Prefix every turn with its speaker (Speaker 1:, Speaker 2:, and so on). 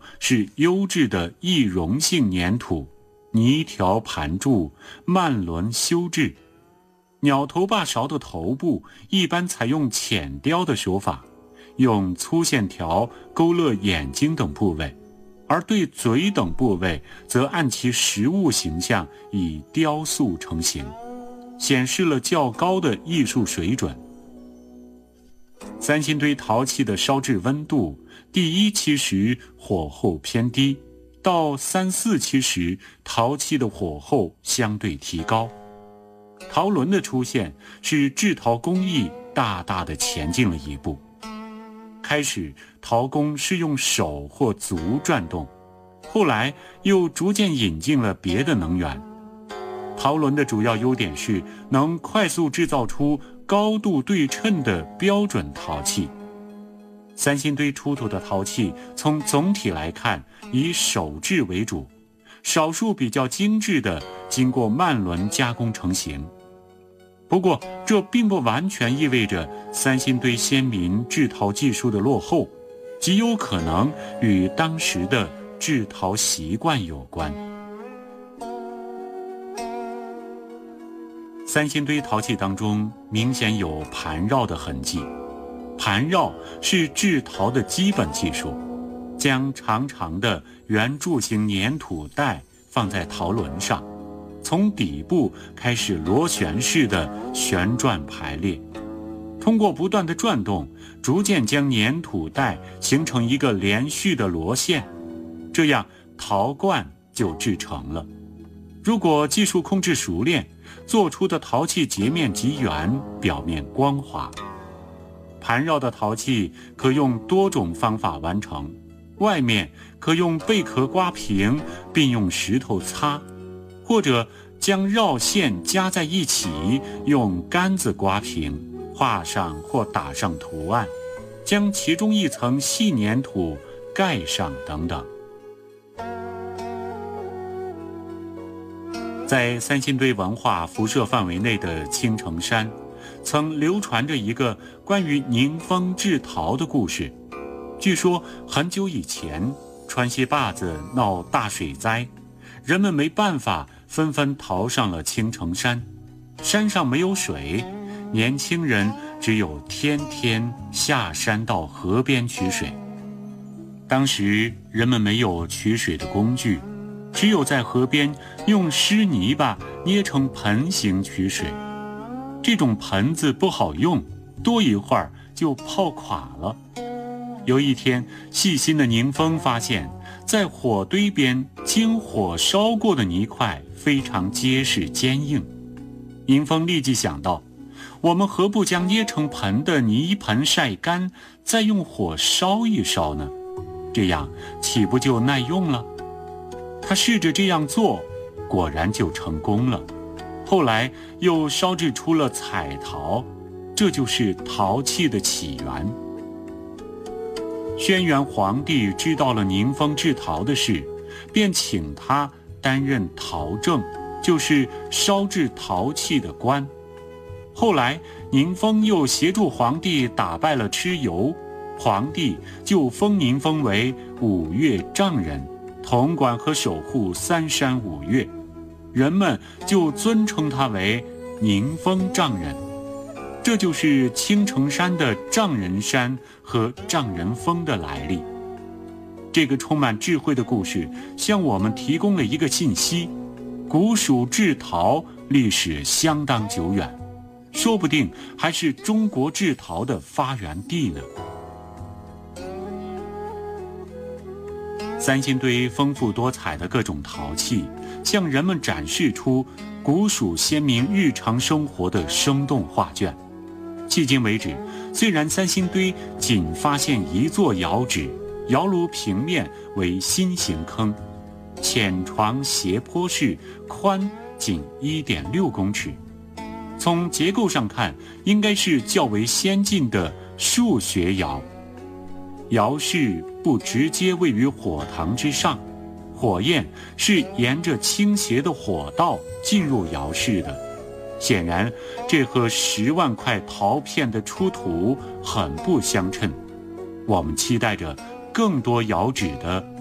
Speaker 1: 是优质的易溶性粘土，泥条盘柱，慢轮修制。鸟头把勺的头部一般采用浅雕的手法，用粗线条勾勒眼睛等部位，而对嘴等部位则按其实物形象以雕塑成型，显示了较高的艺术水准。三星堆陶器的烧制温度，第一期时火候偏低，到3、4期时陶器的火候相对提高。陶轮的出现使制陶工艺大大的前进了一步。开始陶工是用手或足转动，后来又逐渐引进了别的能源。陶轮的主要优点是能快速制造出高度对称的标准陶器。三星堆出土的陶器从总体来看以手制为主，少数比较精致的经过慢轮加工成型。不过这并不完全意味着三星堆先民制陶技术的落后，极有可能与当时的制陶习惯有关。三星堆陶器当中明显有盘绕的痕迹，盘绕是制陶的基本技术，将长长的圆柱形粘土带放在陶轮上，从底部开始螺旋式的旋转排列，通过不断的转动，逐渐将粘土带形成一个连续的螺线，这样陶罐就制成了。如果技术控制熟练，做出的陶器截面极圆，表面光滑。盘绕的陶器可用多种方法完成，外面可用贝壳刮平，并用石头擦，或者将绕线加在一起，用杆子刮平，画上或打上图案，将其中一层细粘土盖上等等。在三星堆文化辐射范围内的青城山，曾流传着一个关于宁风制陶的故事。据说很久以前，川西坝子闹大水灾，人们没办法，纷纷逃上了青城山。山上没有水，年轻人只有天天下山到河边取水。当时人们没有取水的工具，只有在河边用湿泥巴捏成盆形取水。这种盆子不好用，多一会儿就泡垮了。有一天，细心的宁风发现，在火堆边经火烧过的泥块非常结实坚硬。宁风立即想到，我们何不将捏成盆的泥盆晒干，再用火烧一烧呢？这样岂不就耐用了？他试着这样做，果然就成功了。后来又烧制出了彩陶，这就是陶器的起源。轩辕皇帝知道了宁风制陶的事，便请他担任陶正，就是烧制陶器的官。后来宁风又协助皇帝打败了蚩尤，皇帝就封宁风为五岳丈人，统管和守护三山五岳，人们就尊称他为宁风丈人。这就是青城山的丈人山和丈人峰的来历。这个充满智慧的故事向我们提供了一个信息：古蜀制陶历史相当久远，说不定还是中国制陶的发源地呢。三星堆丰富多彩的各种陶器，向人们展示出古蜀先民日常生活的生动画卷。迄今为止，虽然三星堆仅发现一座窑址，窑炉平面为心形坑，浅床斜坡式，宽仅1.6公尺。从结构上看，应该是较为先进的数学窑。窑室不直接位于火塘之上，火焰是沿着倾斜的火道进入窑室的。显然，这和10万块陶片的出土很不相称。我们期待着更多窑址的